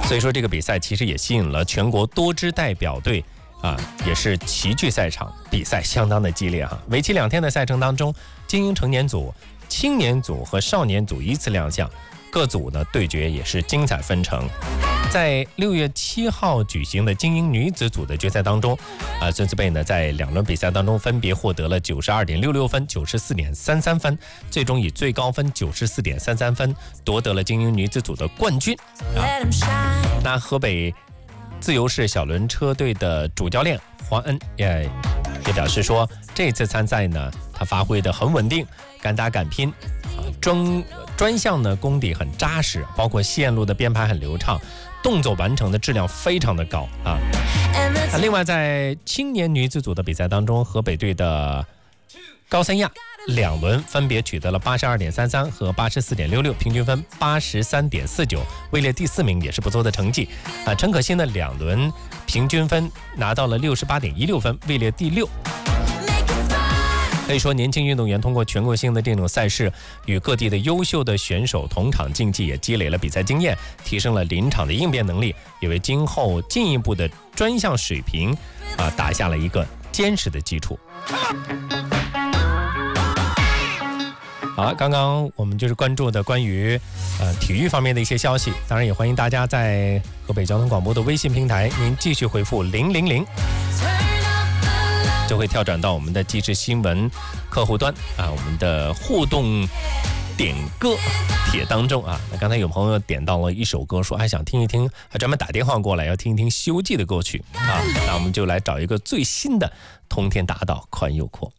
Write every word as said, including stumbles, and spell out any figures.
所以说这个比赛其实也吸引了全国多支代表队啊，也是齐聚赛场，比赛相当的激烈哈。为期两天的赛程当中，精英成年组、青年组和少年组依次亮相，各组的对决也是精彩纷呈。在六月七号举行的精英女子组的决赛当中，啊，孙思贝呢在两轮比赛当中分别获得了九十二点六六分、九十四点三三分，最终以最高分九十四点三三分夺得了精英女子组的冠军。啊，那河北自由式小轮车队的主教练黄恩也也表示说，这次参赛呢，他发挥得很稳定，敢打敢拼，啊，专专项呢功底很扎实，包括线路的编排很流畅。动作完成的质量非常的高啊！另外，在青年女子组的比赛当中，河北队的高三亚两轮分别取得了八十二点三三和八十四点六六，平均分八十三点四九，位列第四名，也是不错的成绩啊。陈可辛的两轮平均分拿到了六十八点一六分，位列第六。可以说，年轻运动员通过全国性的这种赛事，与各地的优秀的选手同场竞技，也积累了比赛经验，提升了临场的应变能力，也为今后进一步的专项水平啊打下了一个坚实的基础。好了，刚刚我们就是关注的关于呃体育方面的一些消息，当然也欢迎大家在河北交通广播的微信平台，您继续回复零零零。就会跳转到我们的即时新闻客户端啊，我们的互动点歌帖当中啊。那刚才有朋友点到了一首歌，说还想听一听，还专门打电话过来要听一听《西游记》的歌曲啊。那我们就来找一个最新的《通天大道宽又阔》。